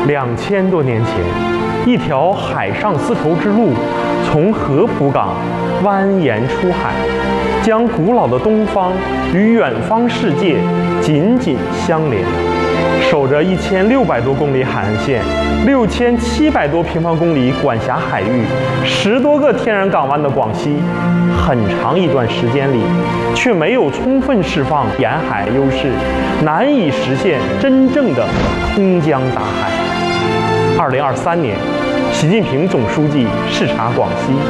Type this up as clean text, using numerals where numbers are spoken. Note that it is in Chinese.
2000多年前，一条海上丝绸之路从合浦港蜿蜒出海，将古老的东方与远方世界紧紧相连。守着1600多公里海岸线，6700多平方公里管辖海域，10多个天然港湾的广西，很长一段时间里，却没有充分释放沿海优势，难以实现真正的通江达海。2023年，习近平总书记视察广西。